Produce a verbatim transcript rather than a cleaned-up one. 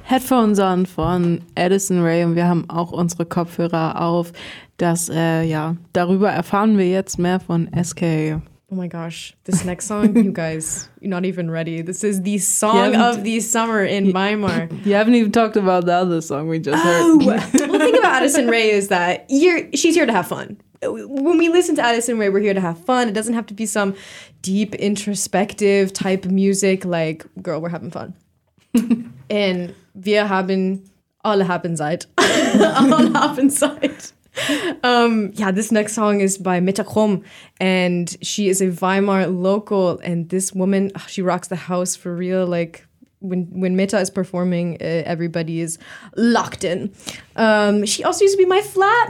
Headphones an von Addison Rae und wir haben auch unsere Kopfhörer auf. Das, äh, ja, darüber erfahren wir jetzt mehr von S K. Oh my gosh, this next song, you guys, you're not even ready. This is the song of the summer in Weimar. You haven't even talked about the other song we just oh. heard. Well, the thing about Addison Rae is that you're, she's here to have fun. When we listen to Addison Rae, we're here to have fun. It doesn't have to be some deep, introspective type of music. Like, girl, we're having fun. And wir haben, alle haben Zeit. Alle haben Zeit. Um, yeah, this next song is by Metachrom, and she is a Weimar local, and this woman, she rocks the house for real. Like, when when Meta is performing, uh, everybody is locked in. Um, she also used to be my flat